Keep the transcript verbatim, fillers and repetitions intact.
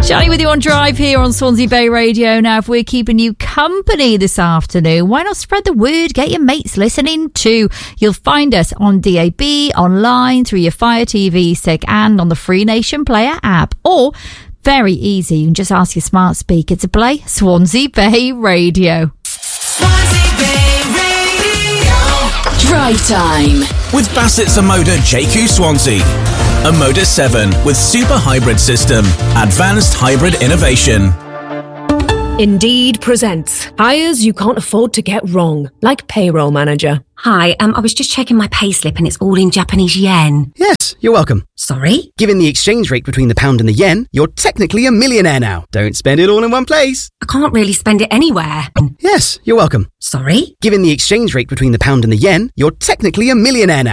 Shani with you on Drive here on Swansea Bay Radio. Now, if we're keeping you company this afternoon, why not spread the word? Get your mates listening too. You'll find us on D A B, online, through your Fire T V stick and on the Free Nation Player app. Or, very easy, you can just ask your smart speaker to play Swansea Bay Radio. Swansea Bay Radio. Drive Time with Bassett's Amoda J Q Swansea. Amoda seven with super hybrid system. Advanced hybrid innovation. Indeed presents hires you can't afford to get wrong, like payroll manager. Hi, um, I was just checking my payslip and it's all in Japanese yen. Yes, you're welcome. Sorry? Given the exchange rate between the pound and the yen, you're technically a millionaire now. Don't spend it all in one place. I can't really spend it anywhere. Yes, you're welcome. Sorry? Given the exchange rate between the pound and the yen, you're technically a millionaire now.